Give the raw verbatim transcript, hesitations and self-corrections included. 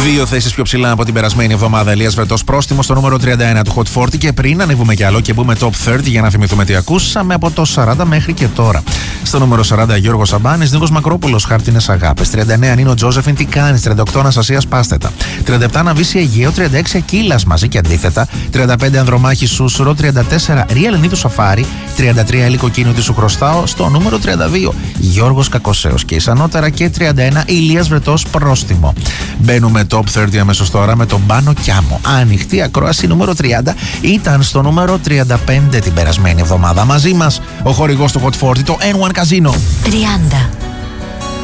Δύο θέσεις πιο ψηλά από την περασμένη εβδομάδα. Ηλίας Βρετός πρόστιμο στο νούμερο τριάντα ένα του Hot σαράντα. Και πριν ανεβούμε κι άλλο και μπούμε top τριάντα για να θυμηθούμε τι ακούσαμε από το σαράντα μέχρι και τώρα. Στο νούμερο σαράντα Γιώργος Σαμπάνης, Νίκος Μακρόπουλος, Χάρτινες Αγάπες. τριάντα εννέα Νίνο Τζόζεφιν, Τι κάνεις. τριάντα οκτώ Αναστασίας Πάστετα. τριάντα επτά Ναβίση Αιγαίο. τριάντα έξι Ακύλας μαζί και αντίθετα. τριάντα πέντε Ανδρομάχη Σούσουρο. τριάντα τέσσερα Ρία Λενίδου Σαφάρι. τριάντα τρία Ελίκο Κίνου Τι σου χρωστάω. Στο νούμερο τριάντα δύο Γιώργος Κακοσέος και Ισανότερα. Και τριάντα ένα Ηλίας Βρετός πρόστιμο. Μπαίνουμε top τριάντα αμέσως τώρα με τον Πάνο Κιάμο. Ανοιχτή ακρόαση νούμερο τριάντα. Ήταν στο νούμερο τριάντα πέντε την περασμένη εβδομάδα. Μαζί μας ο χορηγός του Hot σαράντα, το N one Casino. τριάντα.